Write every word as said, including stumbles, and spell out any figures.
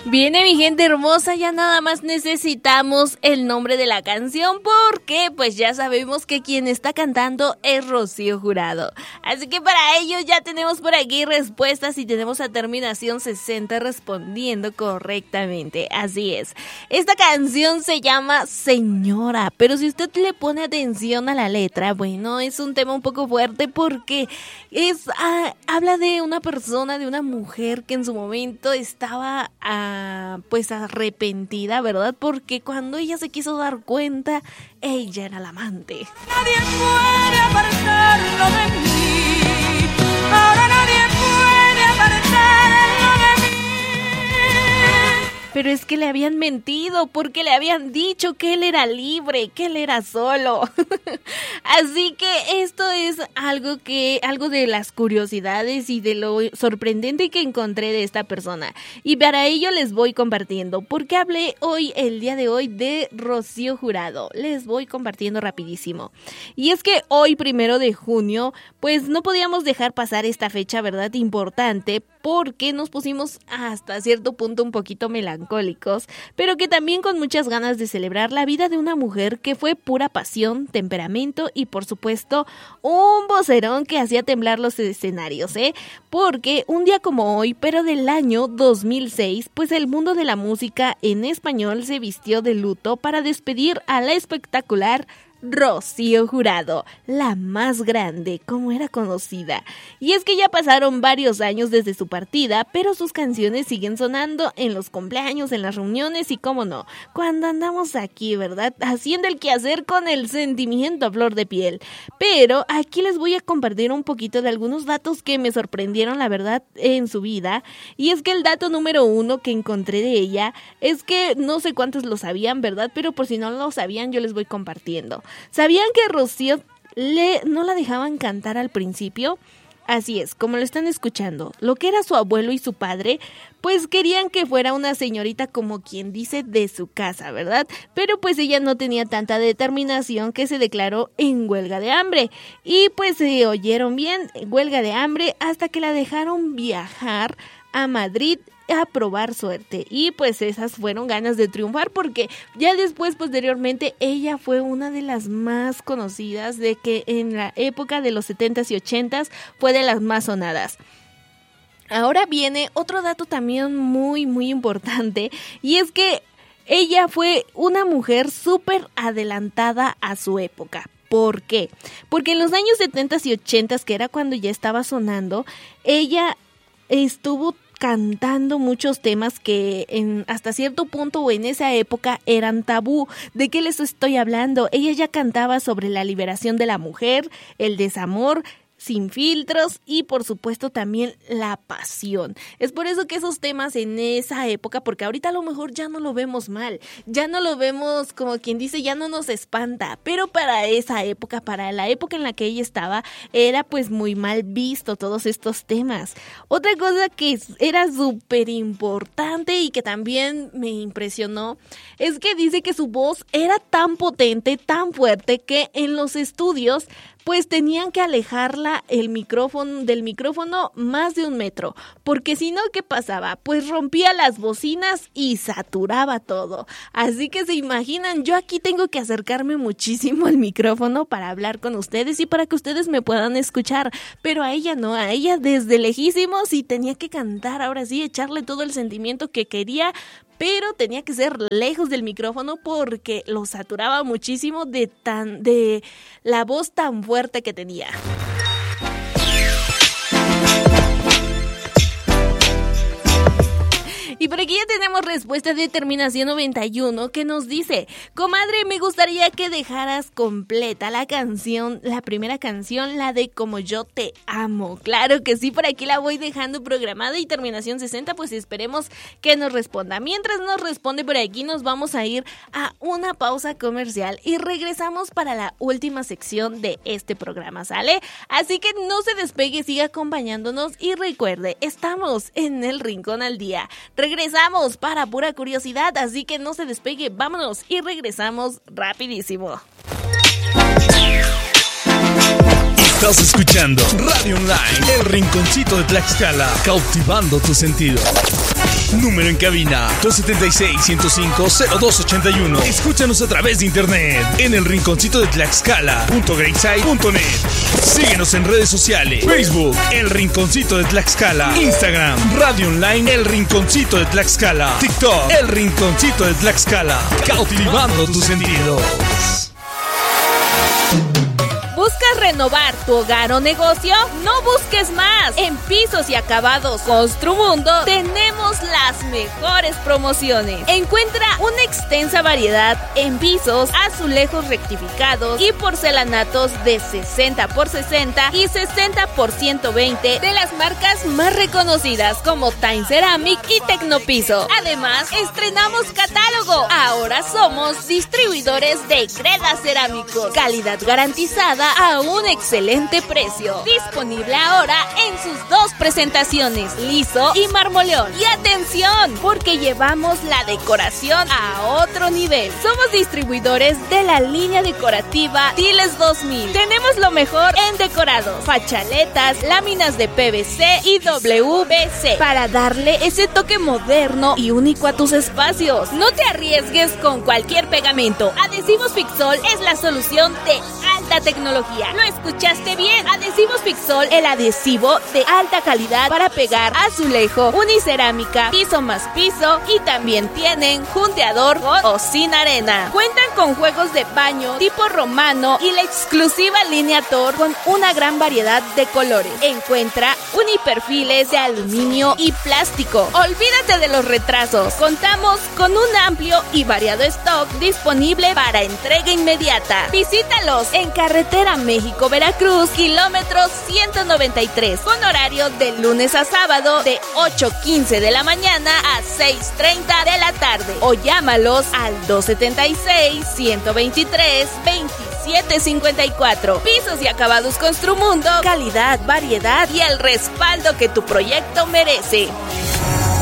Viene mi gente hermosa, ya nada más necesitamos el nombre de la canción porque pues ya sabemos que quien está cantando es Rocío Jurado. Así que para ello ya tenemos por aquí respuestas y tenemos a terminación sesenta respondiendo correctamente. Así es, esta canción se llama Señora, pero si usted le pone atención a la letra, bueno, es un tema un poco fuerte porque es ah, habla de una persona, de una mujer que en su momento estaba ah, pues arrepentida, ¿verdad? Porque cuando ella se quiso dar cuenta, ella era la amante. Nadie puede apartarlo de mí, ahora nadie puede apartarlo de mí. Pero es que le habían mentido porque le habían dicho que él era libre, que él era solo. Así que esto es algo que, algo de las curiosidades y de lo sorprendente que encontré de esta persona. Y para ello les voy compartiendo, porque hablé hoy, el día de hoy, de Rocío Jurado. Les voy compartiendo rapidísimo. Y es que hoy, primero de junio, pues no podíamos dejar pasar esta fecha, ¿verdad? Importante, porque nos pusimos hasta cierto punto un poquito melancólicos, pero que también con muchas ganas de celebrar la vida de una mujer que fue pura pasión, temperamento y por supuesto un vocerón que hacía temblar los escenarios, ¿eh? Porque un día como hoy, pero del año dos mil seis, pues el mundo de la música en español se vistió de luto para despedir a la espectacular Rocío Jurado, la más grande, como era conocida. Y es que ya pasaron varios años desde su partida, pero sus canciones siguen sonando en los cumpleaños, en las reuniones y, cómo no, cuando andamos aquí, ¿verdad? Haciendo el quehacer con el sentimiento a flor de piel. Pero aquí les voy a compartir un poquito de algunos datos que me sorprendieron, la verdad, en su vida. Y es que el dato número uno que encontré de ella es que no sé cuántos lo sabían, ¿verdad? Pero por si no lo sabían, yo les voy compartiendo. ¿Sabían que Rocío le, no la dejaban cantar al principio? Así es, como lo están escuchando, lo que era su abuelo y su padre, pues querían que fuera una señorita como quien dice de su casa, ¿verdad? Pero pues ella no tenía tanta determinación que se declaró en huelga de hambre. Y pues se oyeron bien, huelga de hambre, hasta que la dejaron viajar a Madrid a probar suerte. Y pues esas fueron ganas de triunfar, porque ya después, posteriormente, ella fue una de las más conocidas, de que en la época de los setentas y ochentas fue de las más sonadas. Ahora viene otro dato también muy muy importante, y es que ella fue una mujer súper adelantada a su época. ¿Por qué? Porque en los años setentas y ochentas, que era cuando ya estaba sonando, ella estuvo cantando muchos temas que en, hasta cierto punto o en esa época eran tabú. ¿De qué les estoy hablando? Ella ya cantaba sobre la liberación de la mujer, el desamor, sin filtros y por supuesto también la pasión. Es por eso que esos temas en esa época, porque ahorita a lo mejor ya no lo vemos mal, ya no lo vemos como quien dice, ya no nos espanta, pero para esa época, para la época en la que ella estaba, era pues muy mal visto todos estos temas. Otra cosa que era súper importante y que también me impresionó es que dice que su voz era tan potente, tan fuerte, que en los estudios pues tenían que alejarla el micrófono del micrófono más de un metro, porque si no, ¿qué pasaba? Pues rompía las bocinas y saturaba todo. Así que se imaginan, yo aquí tengo que acercarme muchísimo al micrófono para hablar con ustedes y para que ustedes me puedan escuchar, pero a ella no, a ella desde lejísimos, y tenía que cantar, ahora sí, echarle todo el sentimiento que quería, pero tenía que ser lejos del micrófono porque lo saturaba muchísimo de tan de la voz tan fuerte que tenía. Y por aquí ya tenemos respuesta de terminación noventa y uno que nos dice: comadre, me gustaría que dejaras completa la canción, la primera canción, la de Como Yo Te Amo. Claro que sí, por aquí la voy dejando programada. Y terminación sesenta, pues esperemos que nos responda. Mientras nos responde por aquí, nos vamos a ir a una pausa comercial y regresamos para la última sección de este programa, ¿sale? Así que no se despegue, siga acompañándonos y recuerde, estamos en el Rincón al Día. Regresamos para pura curiosidad, así que no se despegue, vámonos y regresamos rapidísimo. Estás escuchando Radio Online, el rinconcito de Tlaxcala, cautivando tus sentidos. Número en cabina dos siete seis, ciento cinco, cero dos ocho uno. Escúchanos a través de internet en el rinconcito de Tlaxcala punto greatside punto net. Síguenos en redes sociales: Facebook, El Rinconcito de Tlaxcala; Instagram, Radio Online, El Rinconcito de Tlaxcala; TikTok, El Rinconcito de Tlaxcala. Cautivando tus sentidos. ¿Buscas renovar tu hogar o negocio? No busques más. En Pisos y Acabados Construmundo tenemos las mejores promociones. Encuentra una extensa variedad en pisos, azulejos rectificados y porcelanatos de sesenta por sesenta y sesenta por ciento veinte de las marcas más reconocidas como Time Ceramic y Tecnopiso. Además, estrenamos catálogo. Ahora somos distribuidores de Greda Cerámicos. Calidad garantizada a un excelente precio. Disponible ahora en sus dos presentaciones, liso y marmoleón. Y atención, porque llevamos la decoración a otro nivel. Somos distribuidores de la línea decorativa Tiles dos mil. Tenemos lo mejor en decorados, fachaletas, láminas de P V C y W V C para darle ese toque moderno y único a tus espacios. No te arriesgues con cualquier pegamento. Adhesivos Fixol es la solución de alta tecnología. Lo escuchaste bien. Adhesivos Fixol, el adhesivo de alta calidad para pegar azulejo, unicerámica, piso más piso, y también tienen junteador con o sin arena. Cuentan con juegos de baño tipo romano y la exclusiva línea Thor con una gran variedad de colores. Encuentra uniperfiles de aluminio y plástico. Olvídate de los retrasos. Contamos con un amplio y variado stock disponible para entrega inmediata. Visítalos en carretera México-Veracruz, kilómetro ciento noventa y tres, con horario de lunes a sábado de ocho quince de la mañana a seis treinta de la tarde, o llámalos al dos setenta y seis, ciento veintitrés, veintisiete cincuenta y cuatro. Pisos y Acabados Construmundo, calidad, variedad y el respaldo que tu proyecto merece.